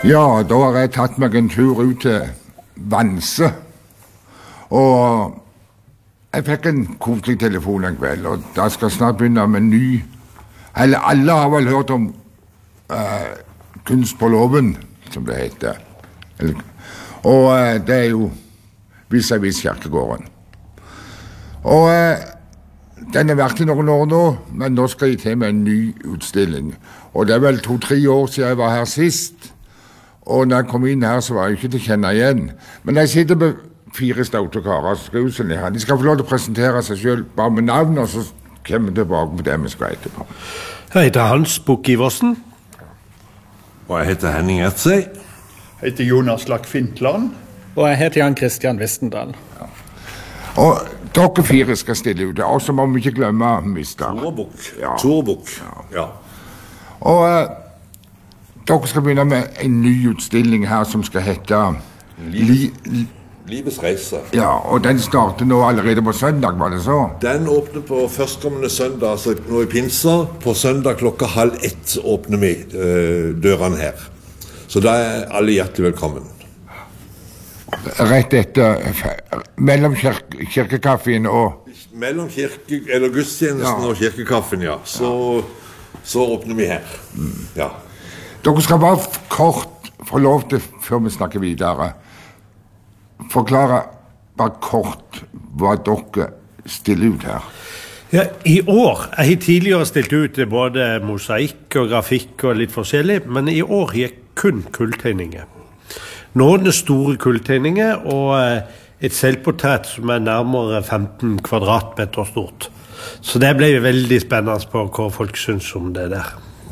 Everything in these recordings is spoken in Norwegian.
Ja, da har jeg tatt meg en tur ut til Vanse. Og jeg fikk en koselig telefon en kveld, og da skal jeg snart begynne med en ny. Eller alle har vel hørt om Kunst på låven, som det heter. Og det er jo vis-à-vis kirkegården. Og den har vært i noen år nå, men nå skal jeg til med en ny utstilling. Og det er vel 2-3 år siden jeg var her sist. Og når jeg kom inn her, så var jeg ikke til å kjenne igjen. Men jeg sitter med 4 staute karer som skal utstille her. De skal få lov til å presentere seg selv bare med navn, og så kommer vi tilbake på det vi skal etterpå. Jeg heter Hans Bukk Iversen. Og jeg heter Henning Ertsøy. Jeg heter Jonas Lakk Fintland. Og jeg heter Jan Christian Vistendal. Ja. Og dere 4 skal stille ut, og så må vi ikke glemme Mr. Tore Bukk. Ja. Og dere skal begynne med en ny utstilling her som skal hete Livets reise. Ja, og den starter nå allerede på søndag, var det så? Den åpner på førstkommende søndag, altså nå i pinser. På søndag 12:30 åpner vi dørene her. Så da er alle hjertelig velkommen. Rett etter, mellom kirkekaffen og... Mellom gudstjenesten og kirkekaffen, ja. Så åpner vi her. Ja. Dere skal bare kort få lov til, før vi snakker videre, forklare bare kort hva dere stiller ut her. Ja, i år, jeg har tidligere stilt ut både mosaikk og grafikk og litt forskjellig, men i år har jeg kun kulltegninger. Noen store kulltegninger og et selvportrett som er nærmere 15 kvadratmeter stort. Så det ble veldig spennende på hva folk synes om det der.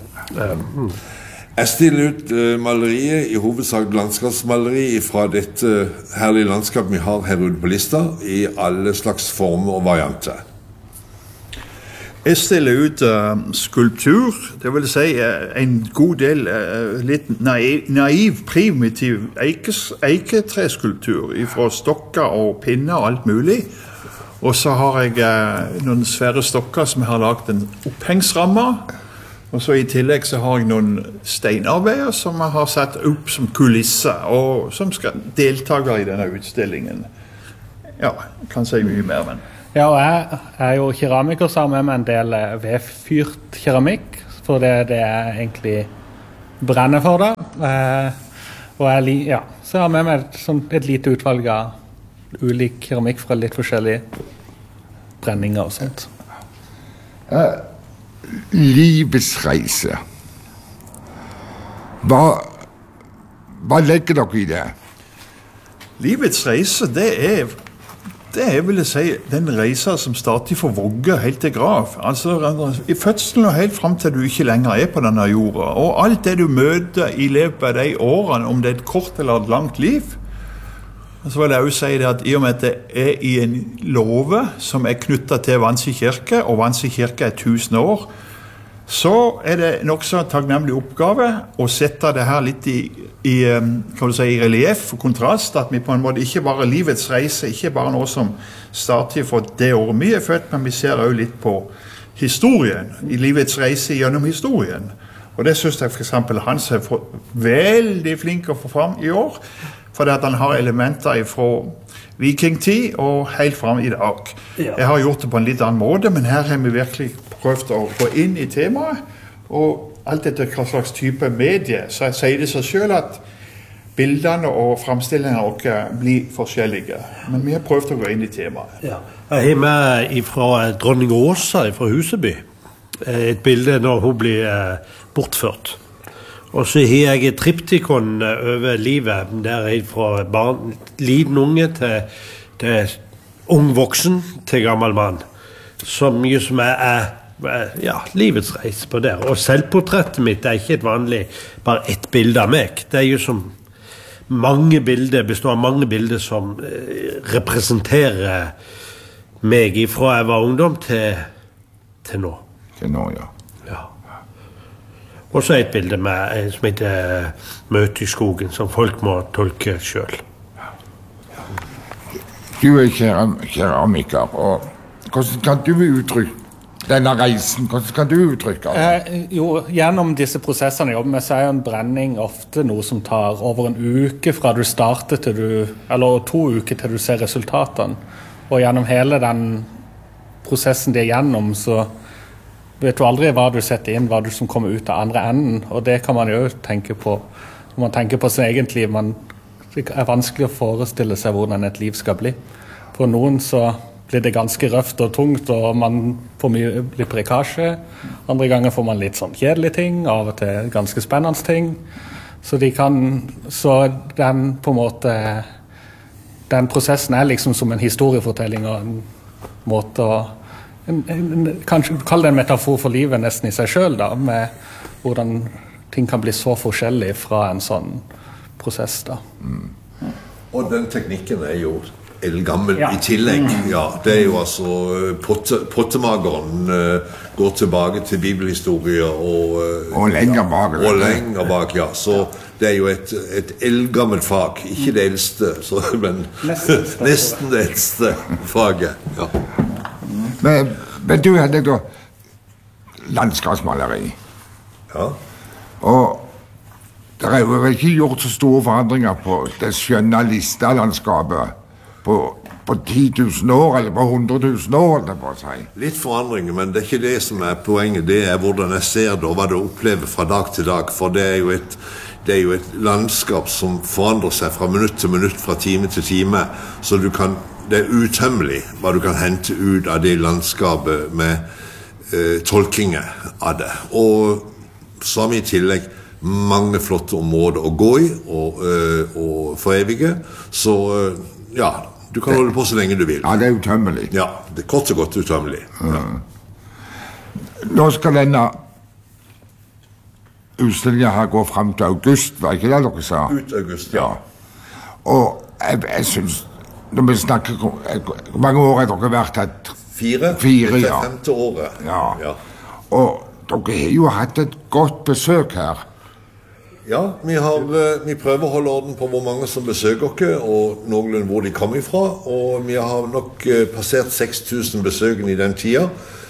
Jeg stiller ut maleriet, i hovedsak landskapsmaleri fra dette herlige landskapet vi har her ute på lista, i alle slags former og varianter. Jeg stiller ut skulptur, det vil si en god del litt naiv, primitiv eiketreskulptur fra stokker og pinner og alt mulig. Og så har jeg noen svære stokker som jeg har laget en opphengsramme. Og så i tillegg så har jeg noen steinarbeider som jeg har satt opp som kulisse, og som skal deltage i denne utstillingen. Ja, jeg kan si mye mer, men... Ja, og jeg er jo keramiker, så har med meg en del vedfyrt keramikk, for det er egentlig brenner for det. Og så jeg har med meg et lite utvalg av ulik keramikk fra litt forskjellige brenninger og sånt. Livets reise. Hva legger dere i det? Livets reise, det er vil jeg si, den reisen som starter for vogge helt til grav. Altså i fødselen og helt frem til du ikke lenger er på denne jorda. Og alt det du møter i løpet av de årene, om det er et kort eller et langt liv. Og så vil jeg også si det at i og med at det er i en love som er knyttet til Vanse kirke, og Vanse kirke er 1000 år, så er det nok så takknemlig oppgave å sette det her litt i relief og kontrast, at vi på en måte ikke bare livets reise, ikke bare noe som starter for det året vi er født, men vi ser også litt på historien, i livets reise gjennom historien. Og det synes jeg for eksempel Hans er veldig flink å få fram i år, fordi at han har elementer fra vikingtid og helt frem i dag. Ja. Jeg har gjort det på en litt annen måte, men her har vi virkelig prøvd å gå inn i temaet, og alt etter hva slags type medie, så jeg sier det seg selv at bildene og fremstillingene blir forskjellige. Men vi har prøvd å gå inn i temaet. Ja. Jeg har med fra dronning Åsa fra Huseby et bilde når hun blir bortført. Og så har jeg et triptikon over livet, der jeg fra liten unge til ung voksen til gammel mann, som er livets reis på der. Og selvportrettet mitt er ikke et vanlig, bare ett bilde av meg. Det er jo som mange bilder, består av mange bilder som representerer meg fra jeg var ungdom til nå. Til nå, ja. Og så et bilde med som heter Møte i skogen, som folk må tolke selv. Du er keramiker, og hvordan kan du denne reisen? Hvordan kan du uttrykke det? Jo, gjennom disse prosessene jeg jobber med, så er jo en brenning ofte noe som tar over en uke fra du starter til eller 2 uker til du ser resultatene. Og gjennom hele den prosessen de er gjennom, så vet du aldri hva du setter inn, hva du som kommer ut av andre enden. Og det kan man jo tenke på. Når man tenker på sitt eget liv, det er vanskelig å forestille seg hvordan et liv skal bli. For noen så blir det ganske røft og tungt, og man får mye brekkasje. Andre ganger får man litt sånn kjedelige ting, av og til ganske spennende ting. Så den på en måte, den prosessen er liksom som en historiefortelling og en måte å kanskje kalle det en metafor for livet nesten i seg selv da, med hvordan ting kan bli så forskjellig fra en sånn prosess da. Og den teknikken er jo eldgammel i tillegg. Ja, det er jo altså pottemageren går tilbake til bibelhistorier og lenger bak. Og lenger bak, ja. Så det er jo et eldgammelt fag. Ikke det eldste, men nesten det eldste faget. Ja. Men du hadde da landskapsmaleri. Ja. Og det er jo ikke gjort så store forandringer på det skjønne listelandskapet på 10 000 år, eller på 100 000 år, det på å si. Litt forandringer, men det er ikke det som er poenget. Det er hvordan jeg ser det, og hva du opplever fra dag til dag. For det er jo et landskap som forandrer seg fra minutt til minutt, fra time til time. Så det er utømmelig hva du kan hente ut av det landskapet med tolkinger av det. Og så har vi i tillegg mange flotte områder å gå i og forevige. Så ja, du kan holde på så lenge du vil. Ja, det er utømmelig. Ja, det er kort og godt utømmelig. Ja. Nå skal denne utstillingen her gå frem til august, var ikke det dere sa? Ut august, ja. Og jeg synes, når vi snakker, hvor mange år har dere vært her? 4, ja. 5. året. Ja. Og dere har jo hatt et godt besøk her. Ja, vi prøver å holde orden på hvor mange som besøker oss, og noenlunde hvor de kommer ifra. Og vi har nok passert 6000 besøkende i den tida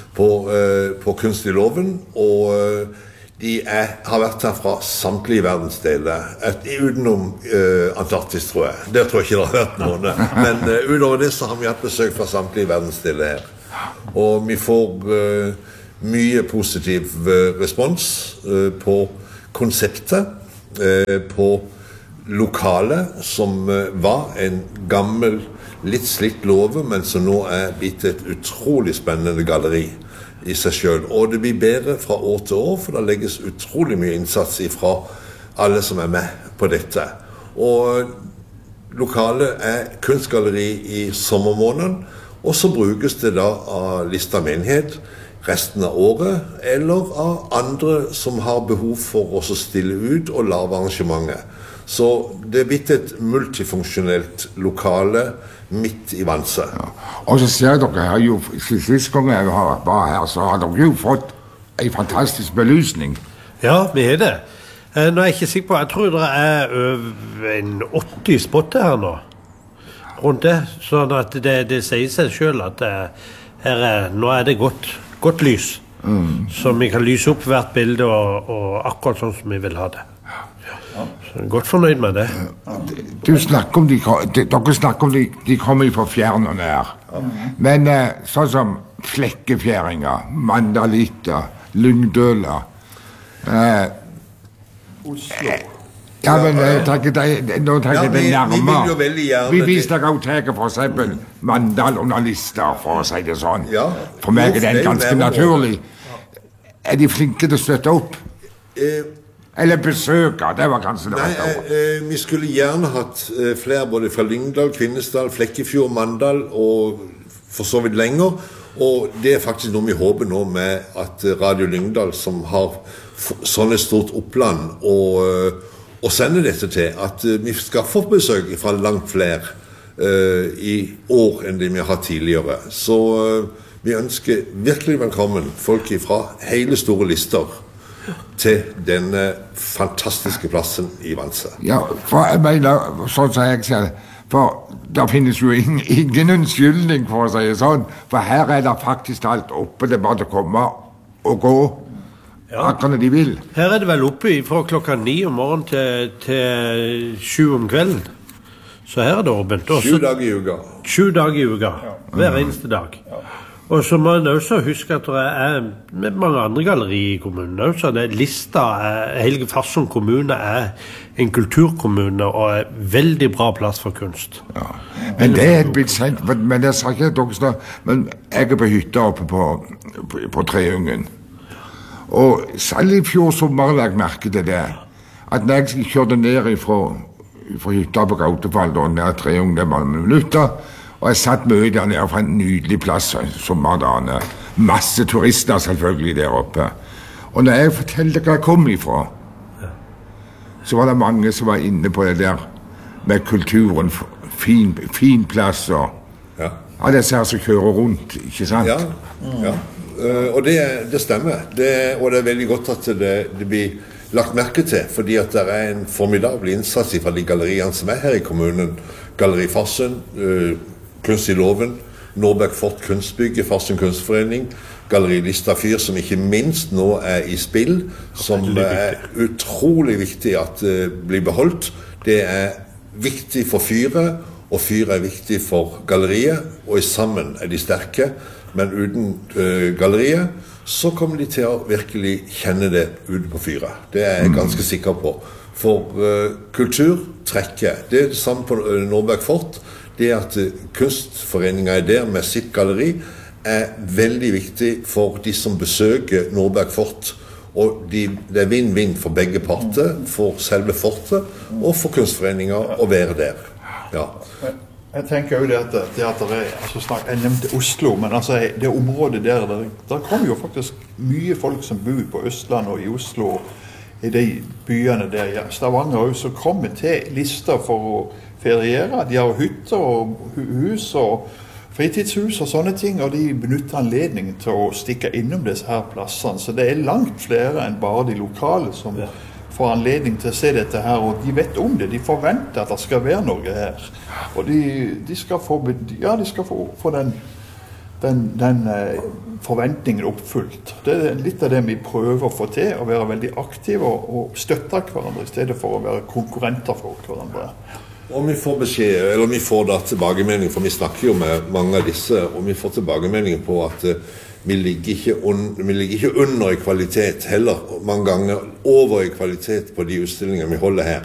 på Kunst i Låven. Og de har vært her fra samtlige verdensdeler, utenom Antarktis, tror jeg. Der tror jeg ikke det har vært noen. Men utover det så har vi hatt besøk fra samtlige verdensdeler her. Og vi får mye positiv respons på konseptet, på lokalet, som var en gammel, litt slitt låve, men som nå er blitt et utrolig spennende galleri i seg selv. Og det blir bedre fra år til år, for det legges utrolig mye innsats fra alle som er med på dette. Og lokalet er kunstgalleri i sommermåneden, og så brukes det da av Lista menighet resten av året, eller av andre som har behov for å stille ut og lave arrangementer. Så det er blitt et multifunksjonelt lokale midt i Vanse. Ja. Og så ser dere her jo, sist gang jeg var her, så har dere jo fått en fantastisk belysning. Ja, vi har det. Nå er jeg ikke sikker på, jeg tror det er over en 80 spotter her nå, rundt det, sånn at det sier seg selv at nå er det godt lys, så vi kan lyse opp hvert bilde og akkurat sånn som vi vil ha det. Ja. Så jeg er godt fornøyd med det. Dere snakker om de kommer fra fjern og nær. Men sånn som flekkefjæringer, mandalitter, lyngdøler, Oslo. Ja, men nå tenker jeg nærmere. Vi viser deg også for eksempel Mandal-journalister, for å si det sånn. Ja. For meg er det ganske naturlig. Er de flinke til å støtte opp? Eller besøke, det var kanskje det rette ordet. Vi skulle gjerne hatt flere, både fra Lyngdal, Kvinesdal, Flekkefjord, Mandal, og for så vidt lenger. Og det er faktisk noe vi håper nå med at Radio Lyngdal, som har sånn et stort oppland, og sender dette til, at vi skal få besøk fra langt flere i år enn det vi har hatt tidligere. Så vi ønsker virkelig velkommen folk fra hele store lister til denne fantastiske plassen i Vanse. Ja, for jeg mener, sånn som jeg ser det, For det finnes jo ingen unnskyldning, for å si det sånn. For her det faktisk alt oppe. Det er bare å komme og gå akkurat når de vil. Her det vel oppe fra klokka 9 om morgenen til 7 om kvelden. Så her det åpent. 7 dager i uka. 7 dager i uka. Hver eneste dag. Og så må man også huske at det med mange andre gallerier i kommunen også. Det lista, Helge Farsund kommune en kulturkommune og veldig bra plass for kunst. Ja. Men det blitt sent, men det sa ikke dere, men jeg på hytta oppe på Treungen. Og selv i fjor sommer la jeg merke til det, at når jeg kjørte ned fra hytta på Gautefall, da, ned Treungen, det var noen minutter, og jeg satt mye der nede fra en nydelig plass, sommerdagene. Masse turister selvfølgelig der oppe. Og når jeg fortalte hva jeg kom ifra, så var det mange som var inne på det der med kulturen, fin plass og disse her som kjører rundt, ikke sant? Ja. Og det stemmer. Og det er veldig godt at det blir lagt merke til, fordi at det en formidabel innsats fra de galleriene som her i kommunen. Galleri Farsund, Kunst i Loven, Nordberg Fort Kunstbygge, Farsund Kunstforening, Galleri Lista Fyr, som ikke minst nå i spill, som utrolig viktig at blir beholdt. Det viktig for Fyret, og Fyret viktig for galleriet, og sammen de sterke, men uten galleriet, så kommer de til å virkelig kjenne det ute på Fyret. Det jeg ganske sikker på. For kultur trekker. Det det samme på Nordberg Fort. Det at kunstforeningen der med sitt galleri veldig viktig for de som besøker Nordberg Fort. Og det vinn-vinn for begge parter, for selve fortet og for kunstforeningen å være der. Ja. Jeg tenker jo det at jeg nevnte Oslo, men altså det området der kommer jo faktisk mye folk som bor på Østland og i Oslo, i de byene der. Stavanger også kommer til lister for å feriere. De har hytter og hus og fritidshus og sånne ting, og de benytter anledningen til å stikke innom disse her plassene. Så det langt flere enn bare de lokale som får anledning til å se dette her, og de vet om det. De forventer at det skal være noe her. Og de skal få den forventningen oppfylt. Det litt av det vi prøver å få til, å være veldig aktive og støtte hverandre i stedet for å være konkurrenter for hverandre. Og vi får beskjed, eller vi får da tilbakemelding, for vi snakker jo med mange av disse, og vi får tilbakemelding på at vi ligger ikke under i kvalitet, heller mange ganger over i kvalitet på de utstillingene vi holder her.